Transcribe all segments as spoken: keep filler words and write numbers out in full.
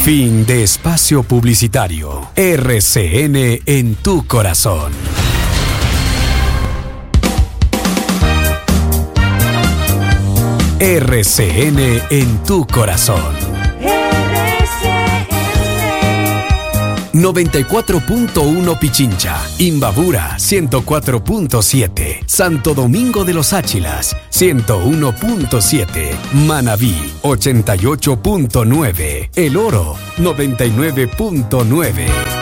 Fin de espacio publicitario. R C N en tu corazón. R C N en tu corazón. R C N noventa y cuatro punto uno Pichincha, Imbabura ciento cuatro punto siete, Santo Domingo de los Áchilas ciento uno punto siete, Manabí ochenta y ocho punto nueve, El Oro noventa y nueve punto nueve.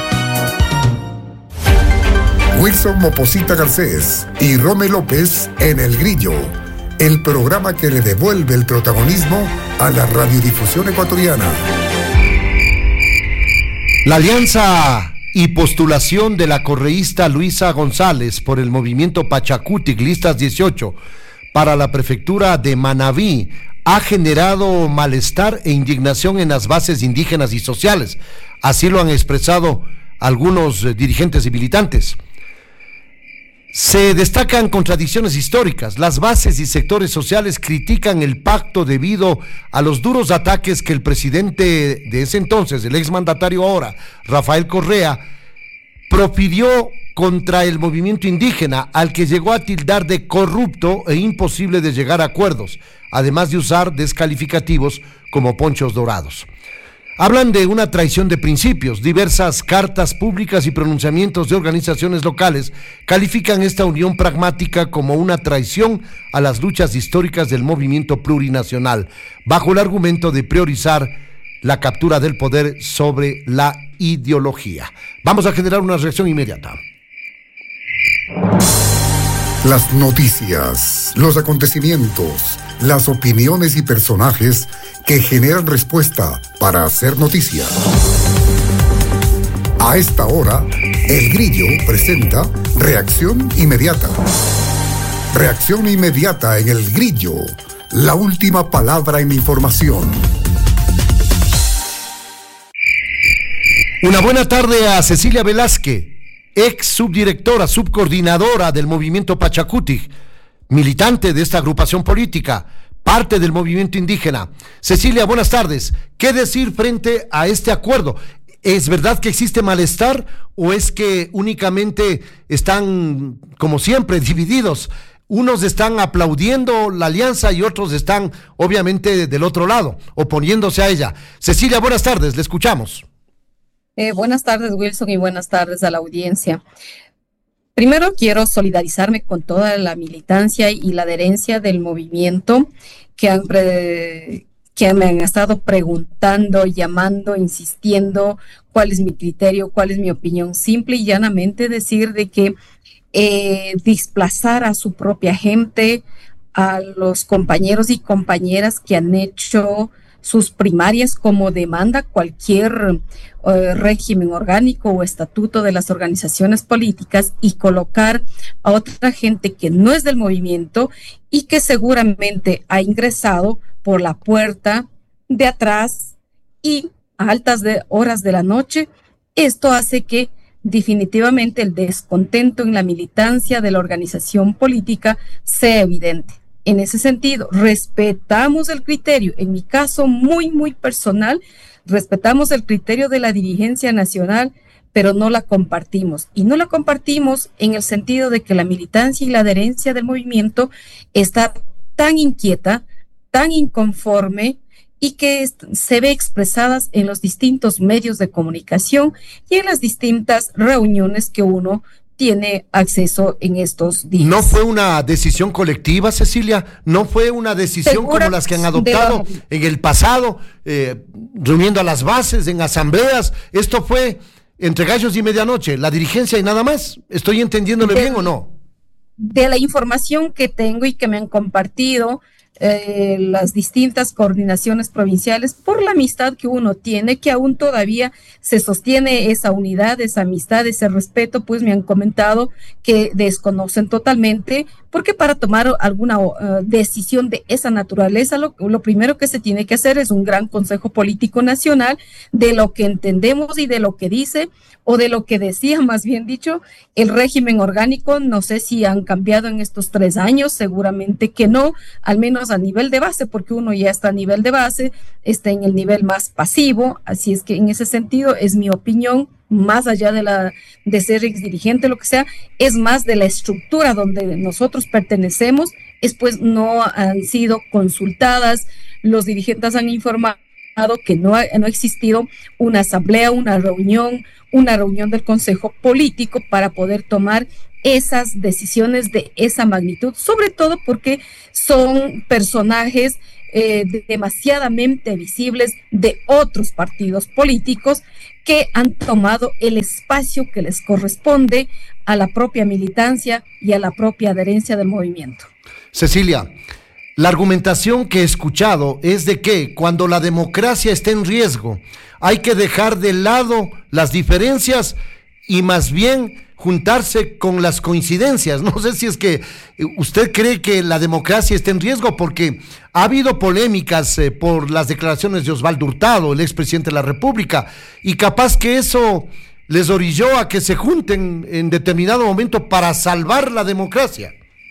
Wilson Moposita Garcés y Rome López en El Grillo, el programa que le devuelve el protagonismo a la radiodifusión ecuatoriana. La alianza y postulación de la correísta Luisa González por el movimiento Pachacutic Listas dieciocho para la prefectura de Manabí ha generado malestar e indignación en las bases indígenas y sociales. Así lo han expresado algunos dirigentes y militantes. Se destacan contradicciones históricas. Las bases y sectores sociales critican el pacto debido a los duros ataques que el presidente de ese entonces, el exmandatario ahora, Rafael Correa, profirió contra el movimiento indígena, al que llegó a tildar de corrupto e imposible de llegar a acuerdos, además de usar descalificativos como ponchos dorados. Hablan de una traición de principios. Diversas cartas públicas y pronunciamientos de organizaciones locales califican esta unión pragmática como una traición a las luchas históricas del movimiento plurinacional, bajo el argumento de priorizar la captura del poder sobre la ideología. Vamos a generar una reacción inmediata. Las noticias, los acontecimientos, las opiniones y personajes que generan respuesta para hacer noticia. A esta hora, El Grillo presenta Reacción Inmediata. Reacción Inmediata en El Grillo, la última palabra en información. Una buena tarde a Cecilia Velázquez, ex subdirectora, subcoordinadora del movimiento Pachacutic, militante de esta agrupación política, parte del movimiento indígena. Cecilia, buenas tardes. ¿Qué decir frente a este acuerdo? ¿Es verdad que existe malestar o es que únicamente están, como siempre, divididos? Unos están aplaudiendo la alianza y otros están, obviamente, del otro lado, oponiéndose a ella. Cecilia, buenas tardes, le escuchamos. Eh, buenas tardes, Wilson, y buenas tardes a la audiencia. Primero quiero solidarizarme con toda la militancia y la adherencia del movimiento que, han pre, que me han estado preguntando, llamando, insistiendo cuál es mi criterio, cuál es mi opinión. Simple y llanamente decir de que eh, desplazar a su propia gente, a los compañeros y compañeras que han hecho sus primarias como demanda cualquier uh, régimen orgánico o estatuto de las organizaciones políticas, y colocar a otra gente que no es del movimiento y que seguramente ha ingresado por la puerta de atrás y a altas de horas de la noche. Esto hace que definitivamente el descontento en la militancia de la organización política sea evidente. En ese sentido, respetamos el criterio, en mi caso muy, muy personal, respetamos el criterio de la dirigencia nacional, pero no la compartimos. Y no la compartimos en el sentido de que la militancia y la adherencia del movimiento está tan inquieta, tan inconforme, y que se ve expresadas en los distintos medios de comunicación y en las distintas reuniones que uno tiene acceso en estos días. ¿No fue una decisión colectiva, Cecilia? ¿No fue una decisión Segura como las que han adoptado la... en el pasado, eh, reuniendo a las bases en asambleas? Esto fue entre gallos y medianoche, la dirigencia y nada más. ¿Estoy entendiéndole de, bien o no? De la información que tengo y que me han compartido Eh, las distintas coordinaciones provinciales, por la amistad que uno tiene, que aún todavía se sostiene esa unidad, esa amistad, ese respeto, pues me han comentado que desconocen totalmente porque para tomar alguna uh, decisión de esa naturaleza, lo, lo primero que se tiene que hacer es un gran Consejo Político Nacional de lo que entendemos y de lo que dice, o de lo que decía, más bien dicho, el régimen orgánico. No sé si han cambiado en estos tres años, seguramente que no, al menos a nivel de base, porque uno ya está a nivel de base, está en el nivel más pasivo, así es que en ese sentido es mi opinión, más allá de la de ser exdirigente, lo que sea, es más de la estructura donde nosotros pertenecemos, es pues no han sido consultadas, los dirigentes han informado que no ha, no ha existido una asamblea, una reunión, una reunión del Consejo Político para poder tomar esas decisiones de esa magnitud, sobre todo porque son personajes eh, demasiadamente visibles de otros partidos políticos que han tomado el espacio que les corresponde a la propia militancia y a la propia adherencia del movimiento. Cecilia, la argumentación que he escuchado es de que cuando la democracia está en riesgo, hay que dejar de lado las diferencias y más bien juntarse con las coincidencias. No sé si es que usted cree que la democracia está en riesgo, porque ha habido polémicas eh, por las declaraciones de Osvaldo Hurtado, el expresidente de la República, y capaz que eso les orilló a que se junten en determinado momento para salvar la democracia.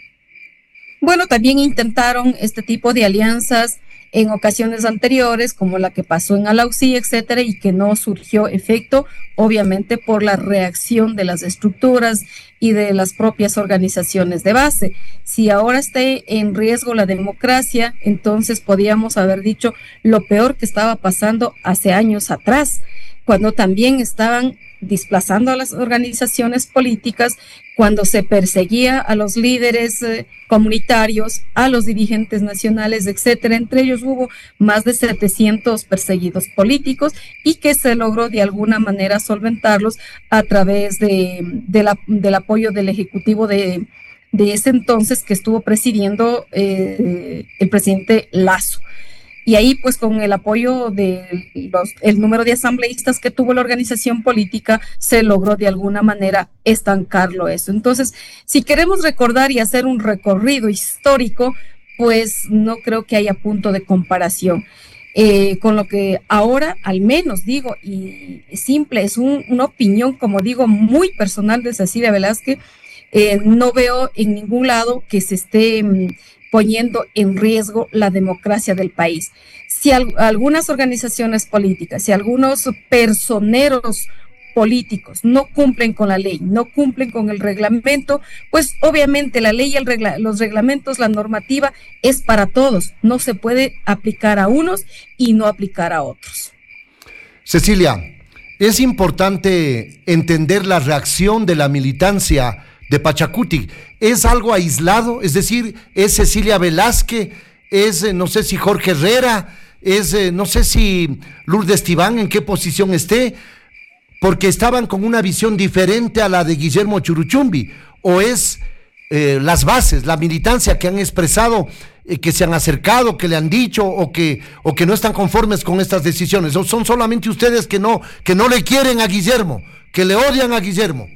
Bueno, también intentaron este tipo de alianzas en ocasiones anteriores, como la que pasó en Alausí, etcétera, y que no surgió efecto, obviamente por la reacción de las estructuras y de las propias organizaciones de base. Si ahora está en riesgo la democracia, entonces podíamos haber dicho lo peor que estaba pasando hace años atrás, cuando también estaban desplazando a las organizaciones políticas, cuando se perseguía a los líderes eh, comunitarios, a los dirigentes nacionales, etcétera. Entre ellos hubo más de setecientos perseguidos políticos y que se logró de alguna manera solventarlos a través de, de la, del apoyo del Ejecutivo de, de ese entonces, que estuvo presidiendo eh, el presidente Lasso. Y ahí, pues, con el apoyo de los, el número de asambleístas que tuvo la organización política, se logró de alguna manera estancarlo eso. Entonces, si queremos recordar y hacer un recorrido histórico, pues no creo que haya punto de comparación. Eh, con lo que ahora, al menos digo, y simple, es un, una opinión, como digo, muy personal de Cecilia Velázquez, eh, no veo en ningún lado que se esté mm, poniendo en riesgo la democracia del país. Si al, algunas organizaciones políticas, si algunos personeros políticos no cumplen con la ley, no cumplen con el reglamento, pues obviamente la ley, el regla, los reglamentos, la normativa es para todos, no se puede aplicar a unos y no aplicar a otros. Cecilia, es importante entender la reacción de la militancia de Pachacutic. ¿Es algo aislado? Es decir, ¿es Cecilia Velázquez? ¿Es, eh, no sé si Jorge Herrera? ¿Es, eh, no sé si Lourdes Tibán en qué posición esté? Porque estaban con una visión diferente a la de Guillermo Churuchumbi. ¿O es eh, las bases, la militancia que han expresado, eh, que se han acercado, que le han dicho, o que, o que no están conformes con estas decisiones? ¿O son solamente ustedes que no, que no le quieren a Guillermo, que le odian a Guillermo?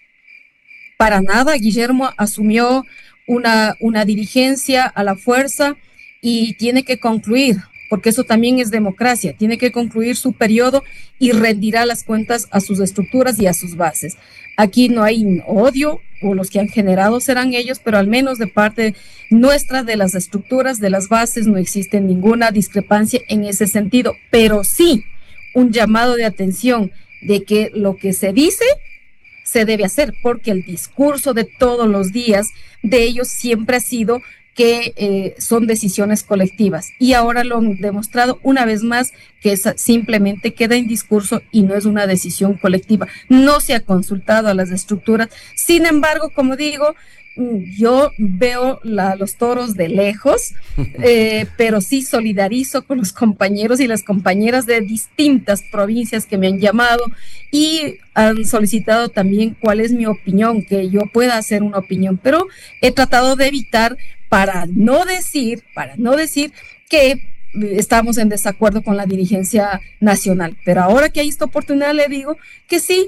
Para nada, Guillermo asumió una, una dirigencia a la fuerza y tiene que concluir, porque eso también es democracia, tiene que concluir su periodo y rendirá las cuentas a sus estructuras y a sus bases. Aquí no hay odio, o los que han generado serán ellos, pero al menos de parte nuestra, de las estructuras, de las bases, no existe ninguna discrepancia en ese sentido, pero sí un llamado de atención de que lo que se dice se debe hacer, porque el discurso de todos los días de ellos siempre ha sido que eh, son decisiones colectivas, y ahora lo han demostrado una vez más, que esa simplemente queda en discurso y no es una decisión colectiva. No se ha consultado a las estructuras. Sin embargo, como digo, yo veo la, los toros de lejos, eh, pero sí solidarizo con los compañeros y las compañeras de distintas provincias que me han llamado y han solicitado también cuál es mi opinión, que yo pueda hacer una opinión, pero he tratado de evitar para no decir, para no decir que estamos en desacuerdo con la dirigencia nacional. Pero ahora que hay esta oportunidad, le digo que sí,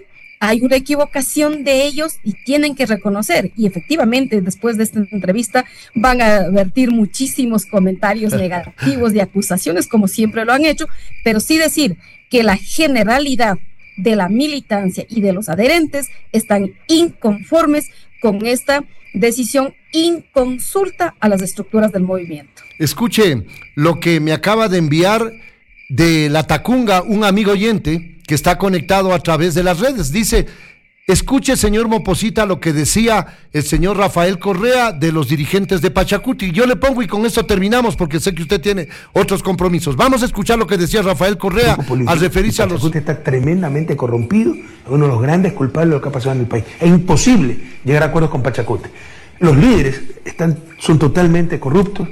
hay una equivocación de ellos y tienen que reconocer. Y efectivamente, después de esta entrevista, van a vertir muchísimos comentarios negativos de acusaciones, como siempre lo han hecho, pero sí decir que la generalidad de la militancia y de los adherentes están inconformes con esta decisión inconsulta a las estructuras del movimiento. Escuche lo que me acaba de enviar de La Tacunga un amigo oyente que está conectado a través de las redes. Dice: escuche, señor Moposita, lo que decía el señor Rafael Correa de los dirigentes de Pachacuti. Yo le pongo y con esto terminamos porque sé que usted tiene otros compromisos. Vamos a escuchar lo que decía Rafael Correa al referirse a los... Pachacuti está tremendamente corrompido, uno de los grandes culpables de lo que ha pasado en el país. Es imposible llegar a acuerdos con Pachacuti. Los líderes están, son totalmente corruptos.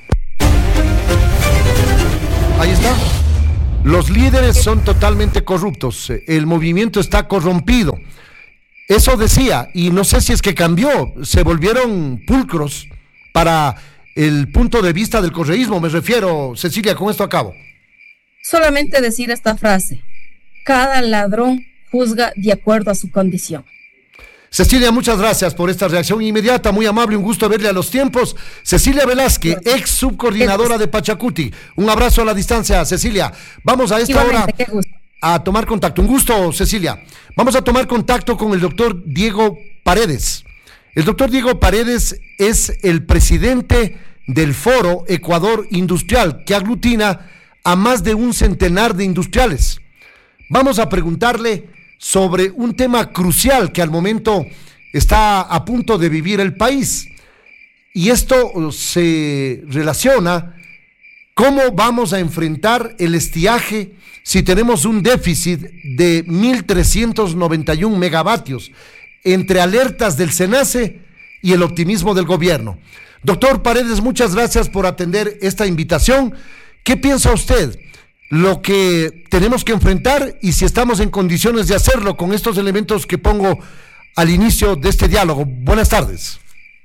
Ahí está. Los líderes son totalmente corruptos. El movimiento está corrompido. Eso decía, y no sé si es que cambió, se volvieron pulcros para el punto de vista del correísmo, me refiero. Cecilia, con esto acabo. Solamente decir esta frase: cada ladrón juzga de acuerdo a su condición. Cecilia, muchas gracias por esta reacción inmediata, muy amable, un gusto verle a los tiempos. Cecilia Velázquez, ex subcoordinadora de Pachacuti. Un abrazo a la distancia, Cecilia. Vamos a esta hora a tomar contacto. Un gusto, Cecilia. Vamos a tomar contacto con el doctor Diego Paredes. El doctor Diego Paredes es el presidente del Foro Ecuador Industrial, que aglutina a más de un centenar de industriales. Vamos a preguntarle sobre un tema crucial que al momento está a punto de vivir el país. Y esto se relaciona cómo vamos a enfrentar el estiaje si tenemos un déficit de mil trescientos noventa y un megavatios, entre alertas del SENACE y el optimismo del gobierno. Doctor Paredes, muchas gracias por atender esta invitación. ¿Qué piensa usted lo que tenemos que enfrentar y si estamos en condiciones de hacerlo con estos elementos que pongo al inicio de este diálogo? Buenas tardes.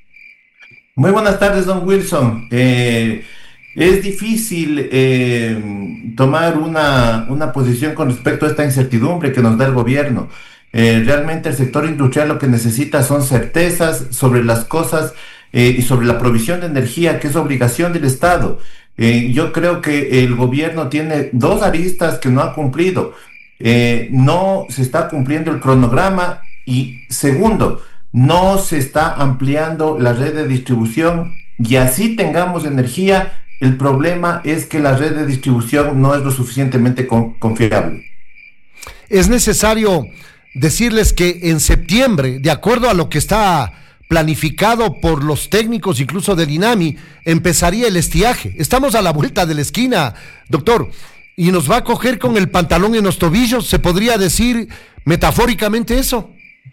Muy buenas tardes, don Wilson. Eh, es difícil eh, tomar una, una posición con respecto a esta incertidumbre que nos da el gobierno. Eh, realmente el sector industrial lo que necesita son certezas sobre las cosas eh, y sobre la provisión de energía, que es obligación del Estado. Eh, yo creo que el gobierno tiene dos aristas que no ha cumplido. Eh, no se está cumpliendo el cronograma y, segundo, no se está ampliando la red de distribución, y así tengamos energía, el problema es que la red de distribución no es lo suficientemente con, confiable. Es necesario decirles que en septiembre, de acuerdo a lo que está planificado por los técnicos incluso del INAMI, empezaría el estiaje. Estamos a la vuelta de la esquina, doctor, y nos va a coger con el pantalón en los tobillos. ¿Se podría decir metafóricamente eso?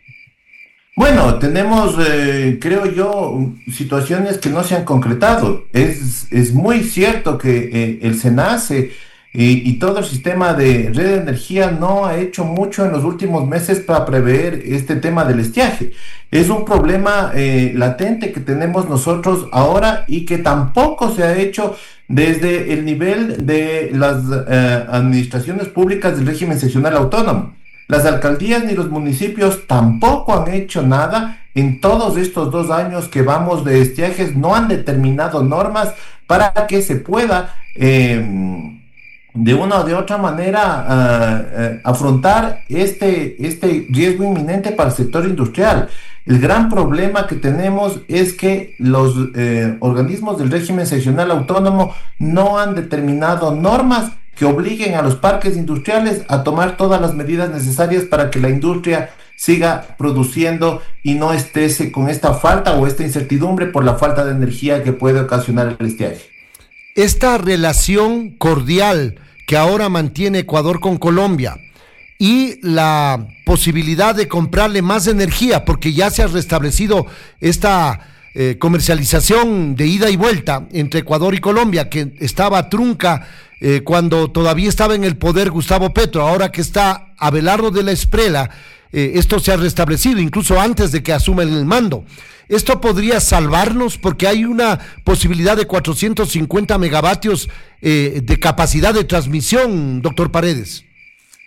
Bueno, tenemos, eh, creo yo, situaciones que no se han concretado. Es, es muy cierto que eh, el SENACE y, y todo el sistema de red de energía no ha hecho mucho en los últimos meses para prever este tema del estiaje. Es un problema eh, latente que tenemos nosotros ahora y que tampoco se ha hecho desde el nivel de las eh, administraciones públicas del régimen seccional autónomo. Las alcaldías ni los municipios tampoco han hecho nada en todos estos dos años que vamos de estiajes. No han determinado normas para que se pueda eh, de una o de otra manera uh, uh, afrontar este, este riesgo inminente para el sector industrial. El gran problema que tenemos es que los eh, organismos del régimen seccional autónomo no han determinado normas que obliguen a los parques industriales a tomar todas las medidas necesarias para que la industria siga produciendo y no esté con esta falta o esta incertidumbre por la falta de energía que puede ocasionar el estiaje. Esta relación cordial que ahora mantiene Ecuador con Colombia y la posibilidad de comprarle más energía, porque ya se ha restablecido esta eh, comercialización de ida y vuelta entre Ecuador y Colombia, que estaba trunca eh, cuando todavía estaba en el poder Gustavo Petro. Ahora que está Abelardo de la Esprela, eh, esto se ha restablecido, incluso antes de que asuma el mando. ¿Esto podría salvarnos? Porque hay una posibilidad de cuatrocientos cincuenta megavatios eh, de capacidad de transmisión, doctor Paredes.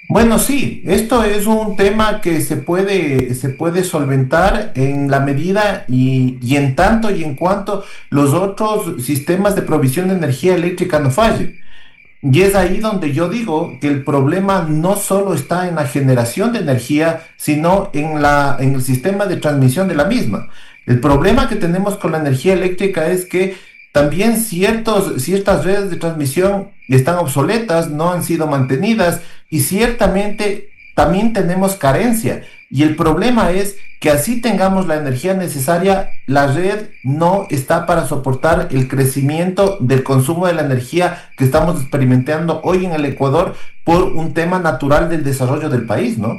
Bueno, sí, esto es un tema que se puede, se puede solventar en la medida y, y en tanto y en cuanto los otros sistemas de provisión de energía eléctrica no fallen. Y es ahí donde yo digo que el problema no solo está en la generación de energía, sino en la, en el sistema de transmisión de la misma. El problema que tenemos con la energía eléctrica es que también ciertos, ciertas redes de transmisión están obsoletas, no han sido mantenidas y ciertamente también tenemos carencia. Y el problema es que así tengamos la energía necesaria, la red no está para soportar el crecimiento del consumo de la energía que estamos experimentando hoy en el Ecuador por un tema natural del desarrollo del país, ¿no?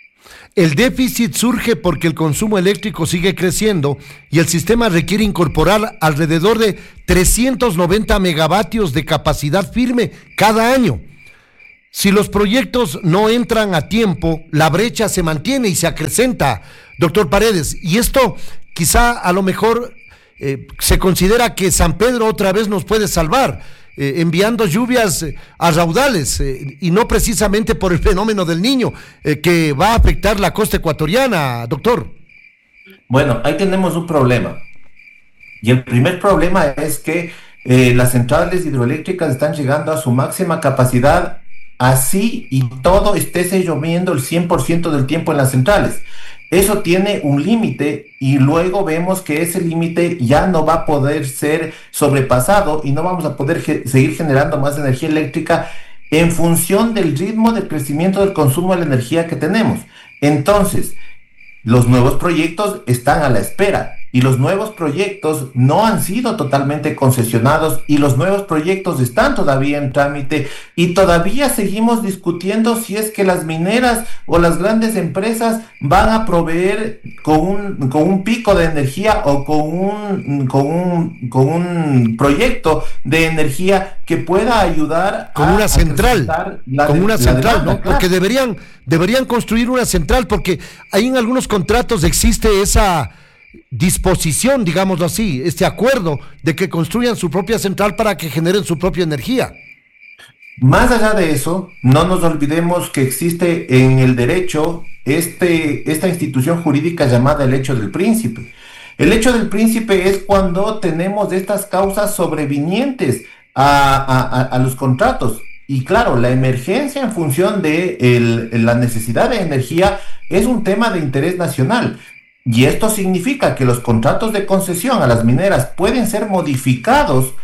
El déficit surge porque el consumo eléctrico sigue creciendo y el sistema requiere incorporar alrededor de trescientos noventa megavatios de capacidad firme cada año. Si los proyectos no entran a tiempo, la brecha se mantiene y se acrecenta, doctor Paredes. Y esto quizá a lo mejor eh, se considera que San Pedro otra vez nos puede salvar, eh, enviando lluvias eh, a raudales, eh, y no precisamente por el fenómeno del Niño, eh, que va a afectar la costa ecuatoriana, doctor. Bueno, ahí tenemos un problema. Y el primer problema es que eh, las centrales hidroeléctricas están llegando a su máxima capacidad, así y todo esté lloviendo el cien por ciento del tiempo en las centrales. Eso tiene un límite y luego vemos que ese límite ya no va a poder ser sobrepasado y no vamos a poder ge- seguir generando más energía eléctrica en función del ritmo de crecimiento del consumo de la energía que tenemos. Entonces, los nuevos proyectos están a la espera y los nuevos proyectos no han sido totalmente concesionados y los nuevos proyectos están todavía en trámite y todavía seguimos discutiendo si es que las mineras o las grandes empresas van a proveer con un, con un pico de energía o con un, con un, con un proyecto de energía que pueda ayudar con a, una central, la, con una central, demanda, ¿no? claro. Porque deberían, deberían construir una central, porque ahí en algunos contratos existe esa disposición, digámoslo así, este acuerdo de que construyan su propia central para que generen su propia energía. Más allá de eso, no nos olvidemos que existe en el derecho este, esta institución jurídica llamada el hecho del príncipe. El hecho del príncipe es cuando tenemos estas causas sobrevinientes a, a, a los contratos. Y claro, la emergencia en función de el, la necesidad de energía es un tema de interés nacional. Y esto significa que los contratos de concesión a las mineras pueden ser modificados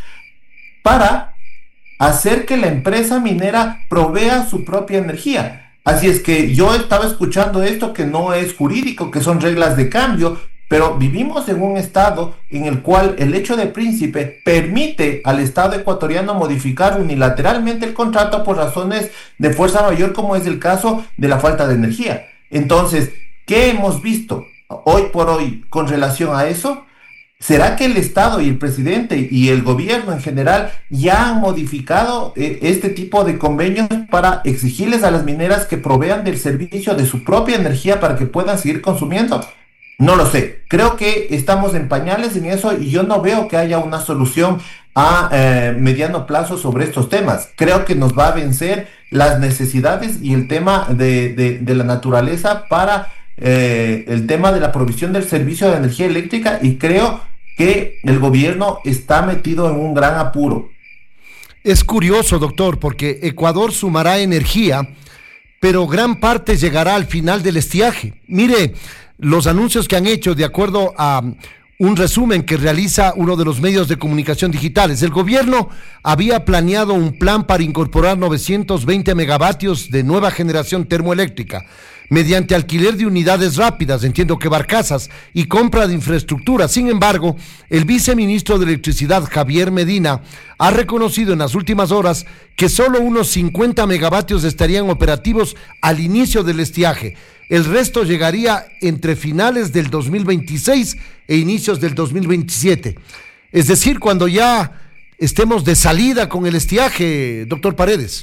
para hacer que la empresa minera provea su propia energía. Así es que yo estaba escuchando esto que no es jurídico, que son reglas de cambio, pero vivimos en un estado en el cual el hecho de príncipe permite al Estado ecuatoriano modificar unilateralmente el contrato por razones de fuerza mayor, como es el caso de la falta de energía. Entonces, ¿qué hemos visto hoy por hoy con relación a eso? ¿Será que el Estado y el presidente y el gobierno en general ya han modificado eh, este tipo de convenios para exigirles a las mineras que provean del servicio de su propia energía para que puedan seguir consumiendo? No lo sé. Creo que estamos en pañales en eso y yo no veo que haya una solución a eh, mediano plazo sobre estos temas. Creo que nos va a vencer las necesidades y el tema de, de, de la naturaleza para Eh, el tema de la provisión del servicio de energía eléctrica, y creo que el gobierno está metido en un gran apuro. Es curioso, doctor, porque Ecuador sumará energía, pero gran parte llegará al final del estiaje. Mire los anuncios que han hecho de acuerdo a un resumen que realiza uno de los medios de comunicación digitales. El gobierno había planeado un plan para incorporar novecientos veinte megavatios de nueva generación termoeléctrica mediante alquiler de unidades rápidas, entiendo que barcazas, y compra de infraestructura. Sin embargo, el viceministro de Electricidad, Javier Medina, ha reconocido en las últimas horas que solo unos cincuenta megavatios estarían operativos al inicio del estiaje. El resto llegaría entre finales del dos mil veintiséis e inicios del dos mil veintisiete. Es decir, cuando ya estemos de salida con el estiaje, doctor Paredes.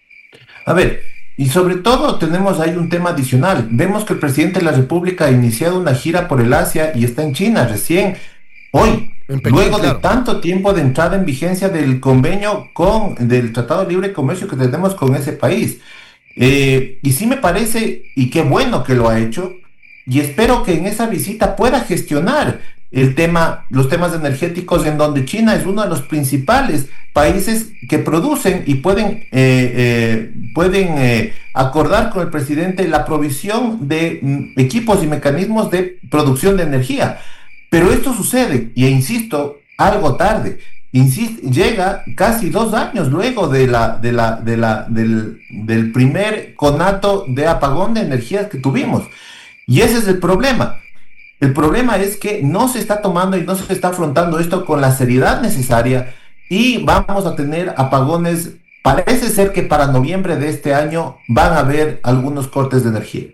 A ver, y sobre todo tenemos ahí un tema adicional. Vemos que el presidente de la República ha iniciado una gira por el Asia y está en China recién hoy, en Pekín, luego claro. de tanto tiempo de entrada en vigencia del convenio con del Tratado de Libre Comercio que tenemos con ese país. Eh, y sí me parece, y qué bueno que lo ha hecho, y espero que en esa visita pueda gestionar el tema, los temas energéticos, en donde China es uno de los principales países que producen y pueden, eh, eh, pueden eh, acordar con el presidente la provisión de mm, equipos y mecanismos de producción de energía. Pero esto sucede, y insisto, algo tarde. Insisto, llega casi dos años luego de la, de la, de la, del, del primer conato de apagón de energía que tuvimos. Y ese es el problema. El problema es que no se está tomando y no se está afrontando esto con la seriedad necesaria, y vamos a tener apagones. Parece ser que para noviembre de este año van a haber algunos cortes de energía.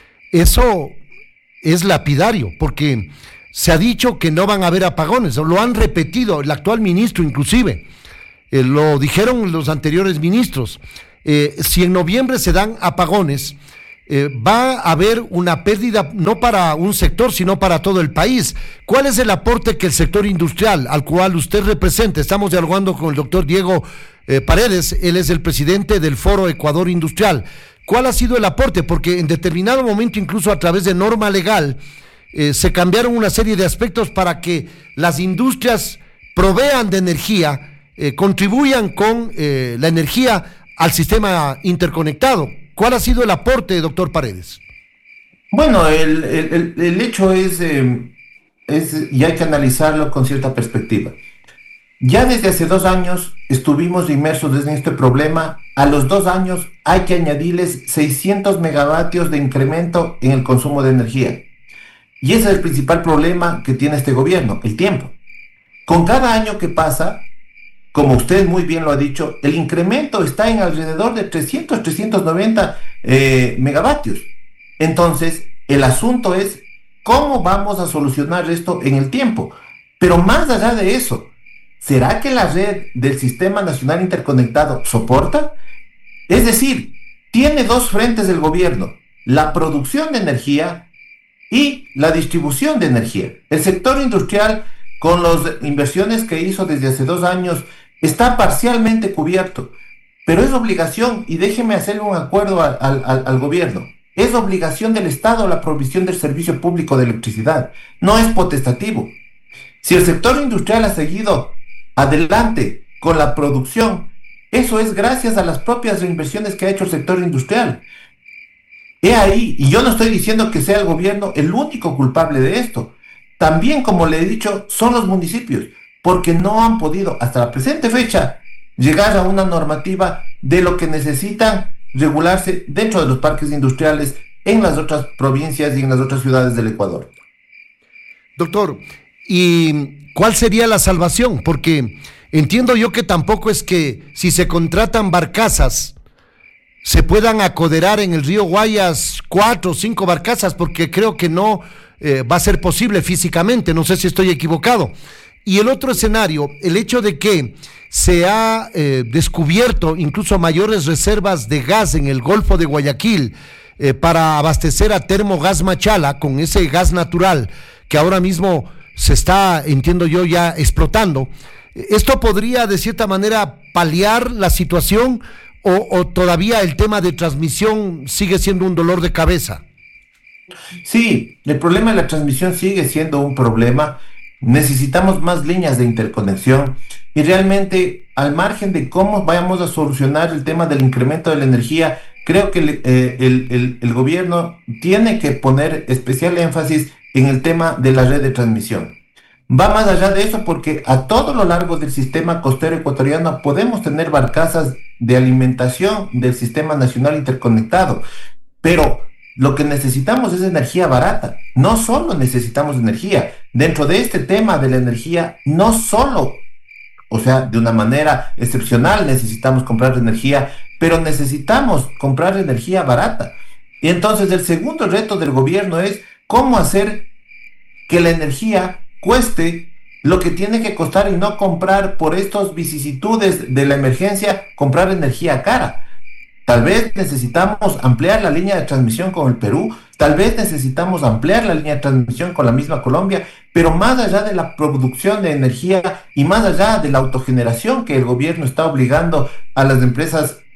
Eso es lapidario, porque se ha dicho que no van a haber apagones, lo han repetido el actual ministro inclusive, eh, lo dijeron los anteriores ministros. Eh, si en noviembre se dan apagones, Eh, va a haber una pérdida no para un sector, sino para todo el país. ¿Cuál es el aporte que el sector industrial al cual usted representa? Estamos dialogando con el doctor Diego eh, Paredes, él es el presidente del Foro Ecuador Industrial. ¿Cuál ha sido el aporte? Porque en determinado momento, incluso a través de norma legal, eh, se cambiaron una serie de aspectos para que las industrias provean de energía, eh, contribuyan con eh, la energía al sistema interconectado. ¿Cuál ha sido el aporte, doctor Paredes? Bueno, el, el, el hecho es, eh, es, y hay que analizarlo con cierta perspectiva. Ya desde hace dos años estuvimos inmersos en este problema. A los dos años hay que añadirles seiscientos megavatios de incremento en el consumo de energía. Y ese es el principal problema que tiene este gobierno, el tiempo. Con cada año que pasa, como usted muy bien lo ha dicho, el incremento está en alrededor de trescientos, trescientos noventa eh, megavatios. Entonces, el asunto es cómo vamos a solucionar esto en el tiempo. Pero más allá de eso, ¿será que la red del Sistema Nacional Interconectado soporta? Es decir, tiene dos frentes del gobierno: la producción de energía y la distribución de energía. El sector industrial, con las inversiones que hizo desde hace dos años, está parcialmente cubierto, pero es obligación, y déjeme hacerle un acuerdo al, al, al gobierno, es obligación del Estado la provisión del servicio público de electricidad, no es potestativo. Si el sector industrial ha seguido adelante con la producción, eso es gracias a las propias reinversiones que ha hecho el sector industrial. He ahí, y yo no estoy diciendo que sea el gobierno el único culpable de esto. También, como le he dicho, son los municipios, porque no han podido, hasta la presente fecha, llegar a una normativa de lo que necesitan regularse dentro de los parques industriales en las otras provincias y en las otras ciudades del Ecuador. Doctor, ¿y cuál sería la salvación? Porque entiendo yo que tampoco es que si se contratan barcazas se puedan acoderar en el río Guayas cuatro o cinco barcazas, porque creo que no eh, va a ser posible físicamente, no sé si estoy equivocado. Y el otro escenario, el hecho de que se ha eh, descubierto incluso mayores reservas de gas en el Golfo de Guayaquil eh, para abastecer a Termogas Machala con ese gas natural que ahora mismo se está, entiendo yo, ya explotando. ¿Esto podría de cierta manera paliar la situación o, o todavía el tema de transmisión sigue siendo un dolor de cabeza? Sí, el problema de la transmisión sigue siendo un problema. Necesitamos más líneas de interconexión, y realmente, al margen de cómo vayamos a solucionar el tema del incremento de la energía, creo que el, eh, el, el, el gobierno tiene que poner especial énfasis en el tema de la red de transmisión. Va más allá de eso, porque a todo lo largo del sistema costero ecuatoriano podemos tener barcazas de alimentación del Sistema Nacional Interconectado, pero lo que necesitamos es energía barata. No solo necesitamos energía. Dentro de este tema de la energía, no solo, o sea, de una manera excepcional necesitamos comprar energía, pero necesitamos comprar energía barata. Y entonces el segundo reto del gobierno es cómo hacer que la energía cueste lo que tiene que costar, y no comprar por estas vicisitudes de la emergencia, comprar energía cara. Tal vez necesitamos ampliar la línea de transmisión con el Perú, tal vez necesitamos ampliar la línea de transmisión con la misma Colombia, pero más allá de la producción de energía y más allá de la autogeneración que el gobierno está obligando a las empresas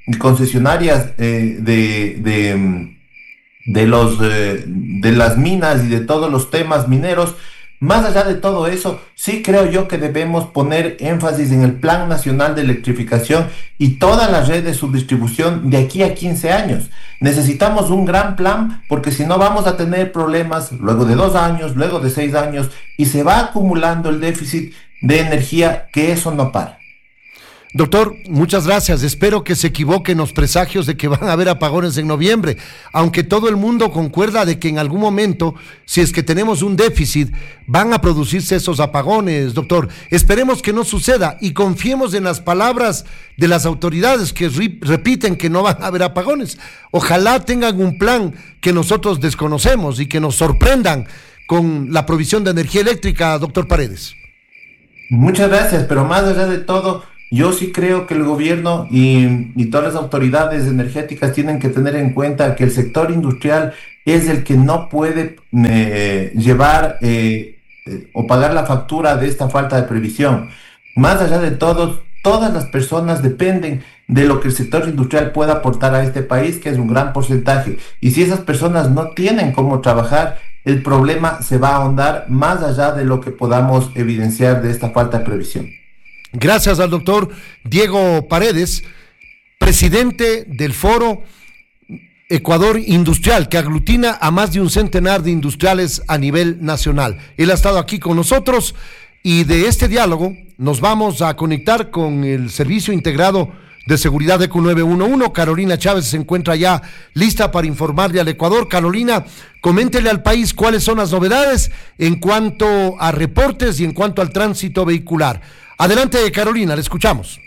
concesionarias eh, de, de, de, los, eh, de las minas y de todos los temas mineros. Más allá de todo eso, sí creo yo que debemos poner énfasis en el Plan Nacional de Electrificación y toda la red de subdistribución de aquí a quince años. Necesitamos un gran plan, porque si no vamos a tener problemas luego de dos años, luego de seis años, y se va acumulando el déficit de energía, que eso no para. Doctor, muchas gracias. Espero que se equivoquen los presagios de que van a haber apagones en noviembre, aunque todo el mundo concuerda de que en algún momento, si es que tenemos un déficit, van a producirse esos apagones, doctor. Esperemos que no suceda y confiemos en las palabras de las autoridades que repiten que no van a haber apagones. Ojalá tengan un plan que nosotros desconocemos y que nos sorprendan con la provisión de energía eléctrica, doctor Paredes. Muchas gracias, pero más allá de todo, yo sí creo que el gobierno y, y todas las autoridades energéticas tienen que tener en cuenta que el sector industrial es el que no puede eh, llevar eh, eh, o pagar la factura de esta falta de previsión. Más allá de todo, todas las personas dependen de lo que el sector industrial pueda aportar a este país, que es un gran porcentaje. Y si esas personas no tienen cómo trabajar, el problema se va a ahondar más allá de lo que podamos evidenciar de esta falta de previsión. Gracias al doctor Diego Paredes, presidente del Foro Ecuador Industrial, que aglutina a más de un centenar de industriales a nivel nacional. Él ha estado aquí con nosotros y de este diálogo nos vamos a conectar con el Servicio Integrado de Seguridad E Q nueve uno uno. Carolina Chávez se encuentra ya lista para informarle al Ecuador. Carolina, coméntele al país cuáles son las novedades en cuanto a reportes y en cuanto al tránsito vehicular. Adelante, Carolina, le escuchamos.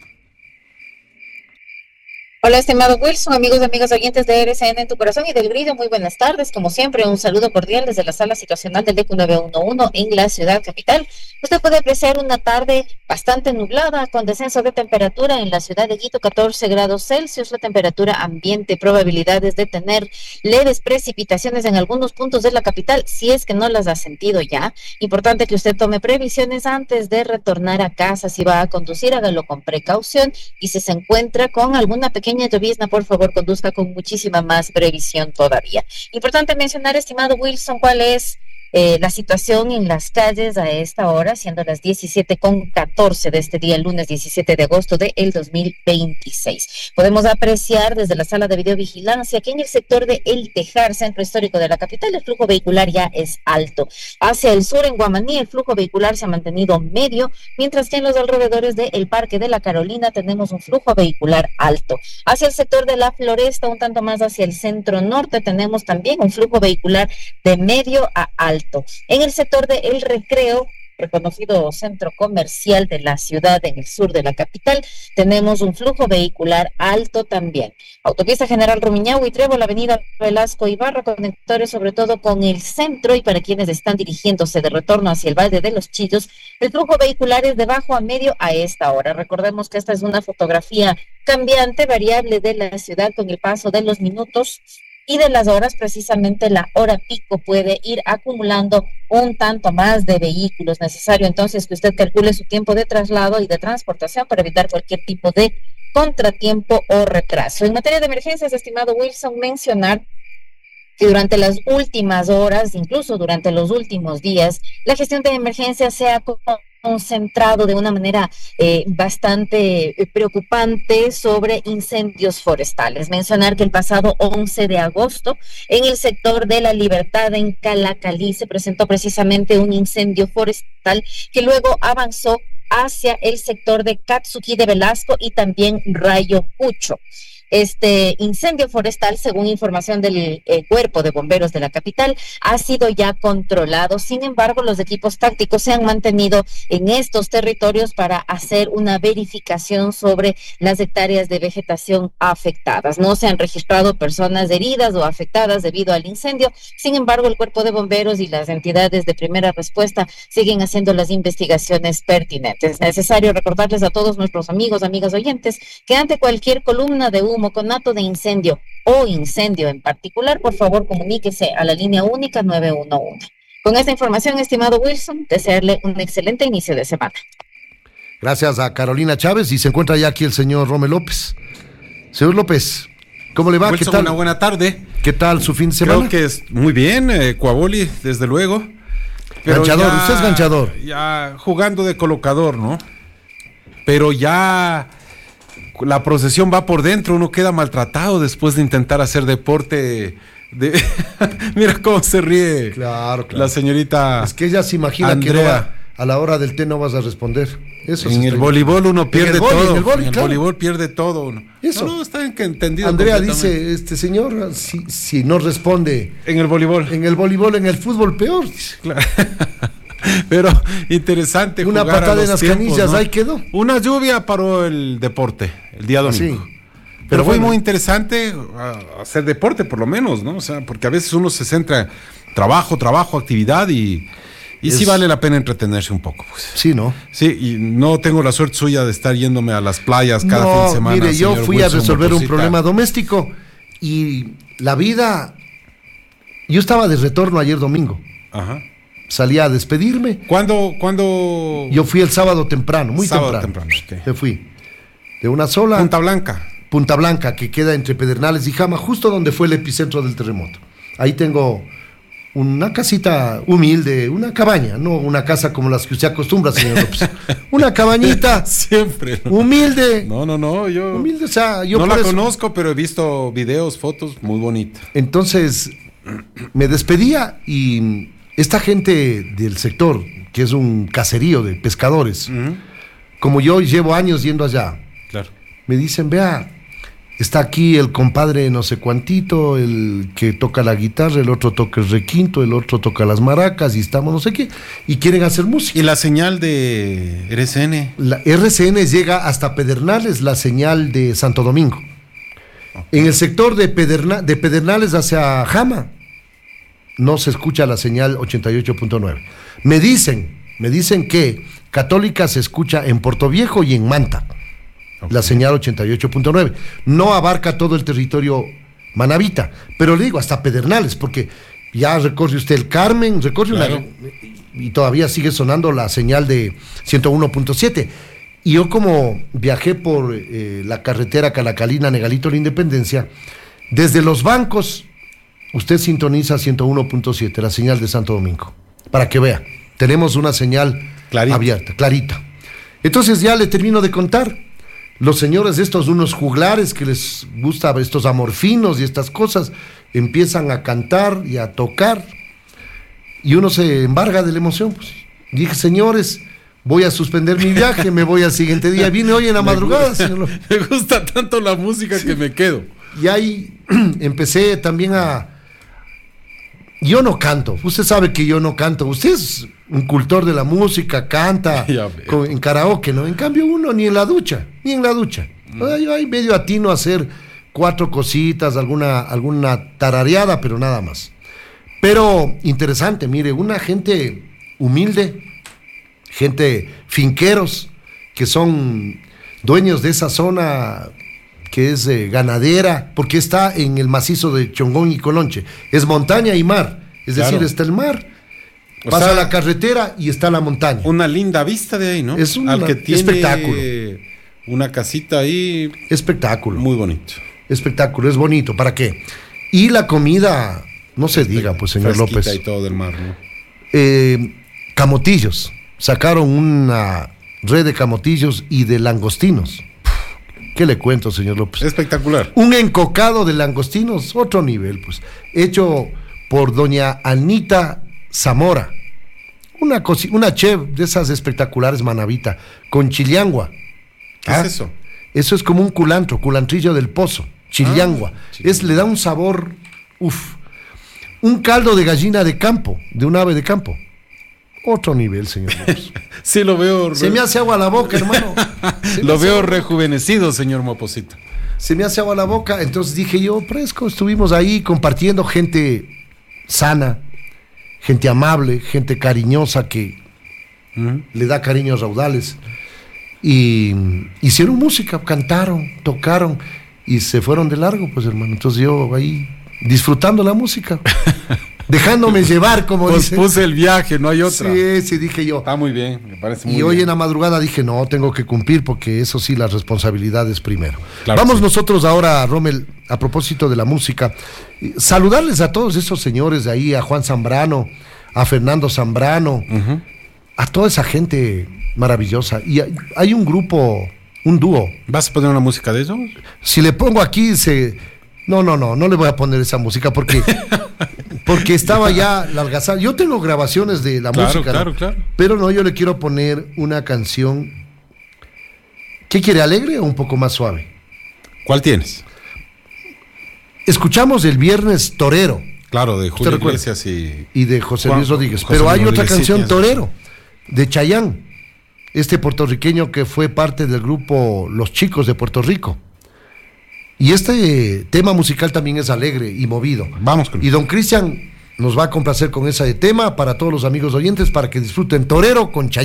Hola, estimado Wilson, amigos y amigas oyentes de R C N en tu corazón y del Grillo, muy buenas tardes. Como siempre, un saludo cordial desde la sala situacional del E Q nueve uno uno en la ciudad capital. Usted puede apreciar una tarde bastante nublada con descenso de temperatura en la ciudad de Quito, catorce grados Celsius, la temperatura ambiente, probabilidades de tener leves precipitaciones en algunos puntos de la capital, si es que no las ha sentido ya. Importante que usted tome previsiones antes de retornar a casa. Si va a conducir, hágalo con precaución, y si se encuentra con alguna pequeña llovizna, por favor, conduzca con muchísima más previsión todavía. Importante mencionar, estimado Wilson, cuál es eh, la situación en las calles a esta hora, siendo las diecisiete con catorce de este día, el lunes diecisiete de agosto del dos mil veintiséis. Podemos apreciar desde la sala de videovigilancia que en el sector de El Tejar, centro histórico de la capital, el flujo vehicular ya es alto. Hacia el sur, en Guamaní, el flujo vehicular se ha mantenido medio, mientras que en los alrededores del Parque de la Carolina tenemos un flujo vehicular alto. Hacia el sector de la Floresta, un tanto más hacia el centro norte, tenemos también un flujo vehicular de medio a alto. En el sector de El Recreo, reconocido centro comercial de la ciudad en el sur de la capital, tenemos un flujo vehicular alto también. Autopista General Rumiñahui y Trébol, avenida Velasco Ibarra, conectores sobre todo con el centro, y para quienes están dirigiéndose de retorno hacia el Valle de los Chillos, el flujo vehicular es de bajo a medio a esta hora. Recordemos que esta es una fotografía cambiante, variable de la ciudad con el paso de los minutos y de las horas. Precisamente la hora pico puede ir acumulando un tanto más de vehículos. Necesario entonces que usted calcule su tiempo de traslado y de transportación para evitar cualquier tipo de contratiempo o retraso. En materia de emergencias, estimado Wilson, mencionar que durante las últimas horas, incluso durante los últimos días, la gestión de emergencias se ha concentrado de una manera eh, bastante preocupante sobre incendios forestales. Mencionar que el pasado once de agosto, en el sector de La Libertad, en Calacalí, se presentó precisamente un incendio forestal que luego avanzó hacia el sector de Katsuki de Velasco y también Rayo Pucho. Este incendio forestal, según información del eh, Cuerpo de Bomberos de la capital, ha sido ya controlado. Sin embargo, los equipos tácticos se han mantenido en estos territorios para hacer una verificación sobre las hectáreas de vegetación afectadas. No se han registrado personas heridas o afectadas debido al incendio. Sin embargo, el Cuerpo de Bomberos y las entidades de primera respuesta siguen haciendo las investigaciones pertinentes. Es necesario recordarles a todos nuestros amigos, amigas oyentes, que ante cualquier columna de humo, conato de incendio o incendio en particular, por favor comuníquese a la línea única nueve uno uno. Con esta información, estimado Wilson, desearle un excelente inicio de semana. Gracias a Carolina Chávez, y se encuentra ya aquí el señor Rome López. Señor López, ¿cómo le va? Wilson, ¿Qué tal? Una buena tarde. ¿Qué tal su fin de semana? Creo que es muy bien, eh, Coaboli, desde luego. Pero ganchador, ya, usted es ganchador. Ya jugando de colocador, ¿no? Pero ya la procesión va por dentro, uno queda maltratado después de intentar hacer deporte. De... Mira cómo se ríe. Claro, claro. La señorita. Es que ella se imagina Andrea. que no va, a la hora del té no vas a responder. Eso En se el está- voleibol uno pierde En el voli, todo. en el voli, En el claro. voleibol pierde todo uno. Eso. No, no, está en que entendido. Andrea completamente. dice, este señor, si, si no responde En el voleibol. en el voleibol, en el fútbol, peor. dice. Claro. Pero interesante. Una jugar a patada en los las tiempos, canillas, ¿no? ahí quedó. Una lluvia paró el deporte el día domingo. Sí. Pero, Pero fue bueno. muy interesante uh, hacer deporte, por lo menos, ¿no? O sea, porque a veces uno se centra en trabajo, trabajo, actividad y, y sí Es- vale la pena entretenerse un poco. Pues. Sí, ¿no? Sí, y no tengo la suerte suya de estar yéndome a las playas cada no, fin de semana. mire, yo señor fui a Wilson resolver un Motosita. problema doméstico y la vida... Yo estaba de retorno ayer domingo. Ajá. Salí a despedirme. ¿Cuándo? ¿Cuándo? Yo fui el sábado temprano, muy Sábado temprano. temprano, ok. Me fui. De una sola... Punta Blanca. Punta Blanca, que queda entre Pedernales y Jama, justo donde fue el epicentro del terremoto. Ahí tengo una casita humilde, una cabaña, no una casa como las que usted acostumbra, señor López. Una cabañita Siempre. ¿no? humilde. No, no, no, yo Humilde, o sea, yo no por la eso- conozco, pero he visto videos, fotos, muy bonita. Entonces, me despedía y esta gente del sector, que es un caserío de pescadores, como yo llevo años yendo allá, Claro. me dicen, vea, está aquí el compadre no sé cuantito, el que toca la guitarra, el otro toca el requinto, el otro toca las maracas y estamos no sé qué, y quieren hacer música. Y la señal de R S N. La R C N llega hasta Pedernales, la señal de Santo Domingo. En el sector de, Pederna- de Pedernales hacia Jama, no se escucha la señal ochenta y ocho punto nueve. Me dicen, me dicen que Católica se escucha en Puerto Viejo y en Manta. La señal ochenta y ocho punto nueve. No abarca todo el territorio manabita, pero le digo hasta Pedernales, porque ya recorre usted el Carmen, recorre Claro. una, y todavía sigue sonando la señal de ciento uno punto siete. Y yo como viajé por eh, la carretera Calacalina, Negalito, La Independencia, desde los bancos, usted sintoniza ciento uno punto siete, la señal de Santo Domingo, para que vea, tenemos una señal Clarita. abierta, clarita. Entonces ya le termino de contar. Los señores estos, unos juglares que les gusta estos amorfinos y estas cosas, empiezan a cantar y a tocar y uno se embarga de la emoción. Pues. Dije, señores, voy a suspender mi viaje, me voy al siguiente día. Vine hoy en la Me madrugada, gusta- señor. Me gusta tanto la música que me quedo. Y ahí empecé también a... Yo no canto, usted sabe que yo no canto, usted es un cultor de la música, canta Ya veo. con- en karaoke, ¿no? En cambio uno ni en la ducha, ni en la ducha. Mm. O sea, yo ahí medio atino a hacer cuatro cositas, alguna, alguna tarareada, pero nada más. Pero interesante, mire, una gente humilde, gente finqueros, que son dueños de esa zona que es eh, ganadera, porque está en el macizo de Chongón y Colonche. Es montaña y mar, es Claro. decir, está el mar, O pasa sea, la carretera y está la montaña. Una linda vista de ahí, ¿no? Es un Al que tiene espectáculo. una casita ahí Espectáculo, muy bonito. espectáculo, es bonito, ¿para qué? Y la comida, no se diga, pues, señor Fresquita López. y todo del mar, ¿no? Eh, camotillos, sacaron una red de camotillos y de langostinos. ¿Qué le cuento, señor López? Espectacular. Un encocado de langostinos, otro nivel, pues, hecho por doña Anita Zamora, una, cosi- una chef de esas espectaculares, manavita, con chiliangua. ¿Qué Ah, es eso? Eso es como un culantro, culantrillo del pozo, chiliangua. Ah, es, le da un sabor, uff. Un caldo de gallina de campo, de un ave de campo. Otro nivel, señor López. Sí, lo veo. Se me hace agua la boca, hermano. Se me Lo hace veo agua- rejuvenecido, señor Moposito. Se me hace agua la boca. Entonces dije yo, fresco, estuvimos ahí compartiendo, gente sana, gente amable, gente cariñosa que le da cariños raudales. Y hicieron música, cantaron, tocaron y se fueron de largo, pues hermano. Entonces yo ahí disfrutando la música. dejándome llevar, como pues dice. puse el viaje, no hay otra. Sí, sí, dije yo. Está muy bien, me parece muy y bien. hoy en la madrugada dije, no, tengo que cumplir porque eso sí, las responsabilidades primero. Claro, Vamos sí. nosotros ahora, Rommel, a propósito de la música, saludarles a todos esos señores de ahí, a Juan Zambrano, a Fernando Zambrano, Uh-huh. a toda esa gente maravillosa. Y hay, hay un grupo, un dúo. ¿Vas a poner una música de ellos? Si le pongo aquí, se... No, no, no, no le voy a poner esa música porque, porque estaba ya la algazara. Yo tengo grabaciones de la Claro, música, claro, ¿no? claro. Pero no, yo le quiero poner una canción. ¿Qué quiere, alegre o un poco más suave? ¿Cuál tienes? Escuchamos el viernes Torero Claro, de Julio recuerda? Iglesias y... y de José Juan- Luis Rodríguez. José Pero hay Luis otra Rodríguez, canción sí, Torero de Chayán, este puertorriqueño que fue parte del grupo Los Chicos de Puerto Rico. Y este tema musical también es alegre y movido. Vamos con Y don Cristian nos va a complacer con ese tema para todos los amigos oyentes para que disfruten Torero con Chayán.